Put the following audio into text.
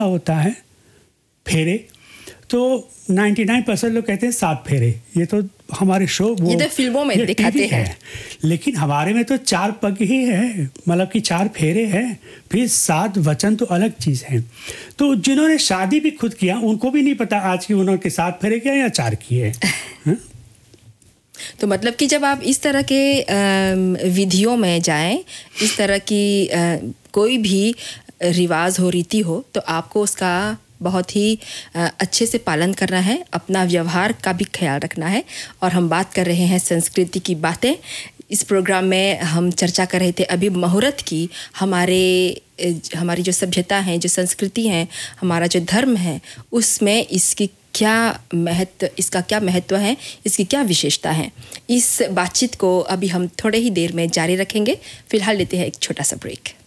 होता है फेरे, तो 99% लोग कहते हैं 7 फेरे। ये तो हमारे शो ये तो फिल्मों में दिखाते हैं, लेकिन हमारे में तो 4 पग ही है, मतलब कि 4 फेरे हैं, फिर 7 वचन तो अलग चीज़ है। तो जिन्होंने शादी भी खुद किया उनको भी नहीं पता आज की उन्होंने 7 फेरे किया या 4 किए। तो मतलब कि जब आप इस तरह के विधियों में जाएं, इस तरह की कोई भी रिवाज हो, रीति हो, तो आपको उसका बहुत ही अच्छे से पालन करना है, अपना व्यवहार का भी ख्याल रखना है। और हम बात कर रहे हैं संस्कृति की बातें। इस प्रोग्राम में हम चर्चा कर रहे थे अभी मुहूर्त की, हमारी जो सभ्यता है, जो संस्कृति है, हमारा जो धर्म है, उसमें इसका क्या महत्व है, इसकी क्या विशेषता है। इस बातचीत को अभी हम थोड़े ही देर में जारी रखेंगे। फिलहाल लेते हैं एक छोटा सा ब्रेक।